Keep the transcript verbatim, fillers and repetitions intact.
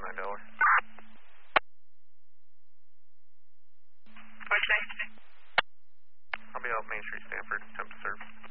nine Delaware. What'd you say? I'll be out Main Street, Stanford. Attempt to serve.